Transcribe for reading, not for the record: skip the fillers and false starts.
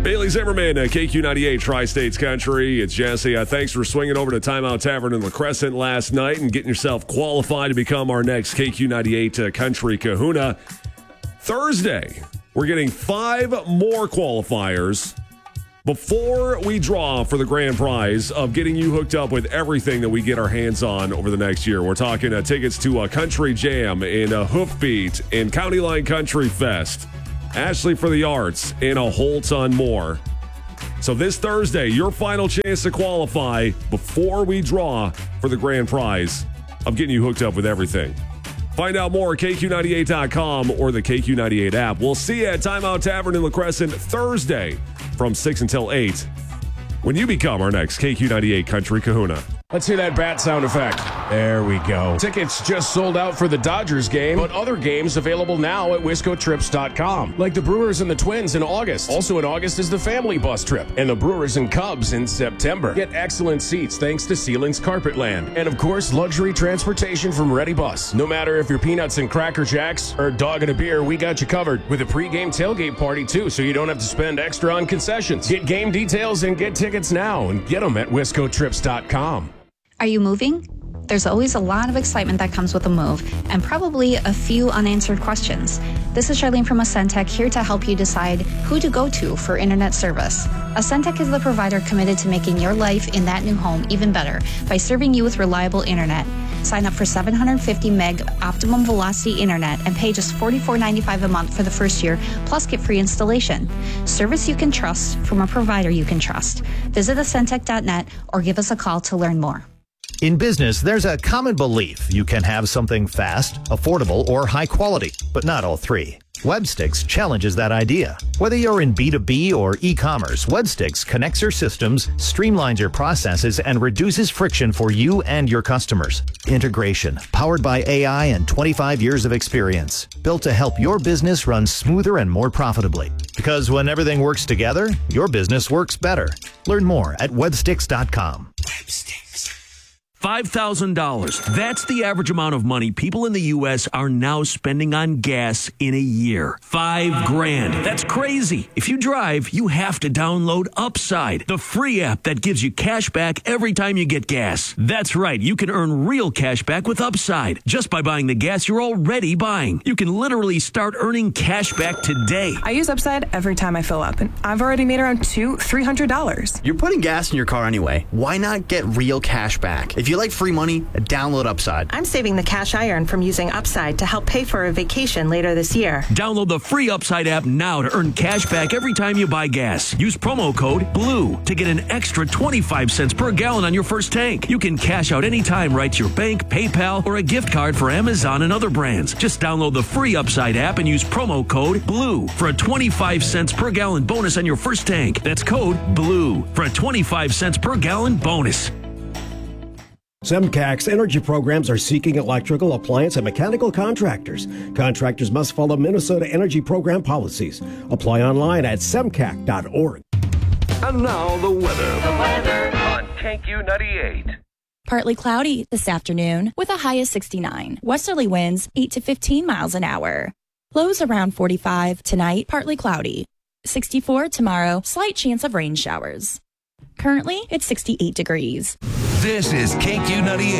Bailey Zimmerman, KQ98 Tri-States Country. It's Jesse. Thanks for swinging over to Timeout Tavern in La Crescent last night and getting yourself qualified to become our next KQ98 Country Kahuna. Thursday, we're getting 5 more qualifiers before we draw for the grand prize of getting you hooked up with everything that we get our hands on over the next year. We're talking tickets to a Country Jam and a Hoofbeat and County Line Country Fest, Ashley for the Arts, and a whole ton more. So this Thursday, your final chance to qualify before we draw for the grand prize of getting you hooked up with everything. Find out more at KQ98.com or the KQ98 app. We'll see you at Timeout Tavern in La Crescent Thursday from 6 until 8 when you become our next KQ98 Country Kahuna. Let's hear that bat sound effect. There we go. Tickets just sold out for the Dodgers game, but other games available now at WiscoTrips.com, like the Brewers and the Twins in August. Also in August is the family bus trip, and the Brewers and Cubs in September. Get excellent seats thanks to Ceilings Carpetland. And of course, luxury transportation from Ready Bus. No matter if you're peanuts and Cracker Jacks or a dog and a beer, we got you covered with a pregame tailgate party too, so you don't have to spend extra on concessions. Get game details and get tickets now, and get them at WiscoTrips.com. Are you moving? There's always a lot of excitement that comes with a move, and probably a few unanswered questions. This is Charlene from Ascentech, here to help you decide who to go to for internet service. Ascentech is the provider committed to making your life in that new home even better by serving you with reliable internet. Sign up for 750 meg optimum velocity internet and pay just $44.95 a month for the first year, plus get free installation. Service you can trust from a provider you can trust. Visit Ascentech.net or give us a call to learn more. In business, there's a common belief you can have something fast, affordable, or high quality, but not all three. Webstix challenges that idea. Whether you're in B2B or e-commerce, Webstix connects your systems, streamlines your processes, and reduces friction for you and your customers. Integration, powered by AI and 25 years of experience, built to help your business run smoother and more profitably. Because when everything works together, your business works better. Learn more at Webstix.com. Webstix. $5,000. That's the average amount of money people in the U.S. are now spending on gas in a year. $5,000. That's crazy. If you drive, you have to download Upside, the free app that gives you cash back every time you get gas. That's right. You can earn real cash back with Upside just by buying the gas you're already buying. You can literally start earning cash back today. I use Upside every time I fill up, and I've already made around $300. You're putting gas in your car anyway. Why not get real cash back? If you like free money, download Upside. I'm saving the cash I earn from using Upside to help pay for a vacation later this year. Download the free Upside app now to earn cash back every time you buy gas. Use promo code BLUE to get an extra 25 cents per gallon on your first tank. You can cash out anytime right to your bank, PayPal, or a gift card for Amazon and other brands. Just download the free Upside app and use promo code BLUE for a 25 cents per gallon bonus on your first tank. That's code BLUE for a 25 cents per gallon bonus. SEMCAC's energy programs are seeking electrical, appliance, and mechanical contractors. Contractors must follow Minnesota energy program policies. Apply online at semcac.org. And now the weather. The weather on KQ98. Partly cloudy this afternoon with a high of 69. Westerly winds 8 to 15 miles an hour. Lows around 45 tonight, partly cloudy. 64 tomorrow, slight chance of rain showers. Currently, it's 68 degrees. This is KQ98.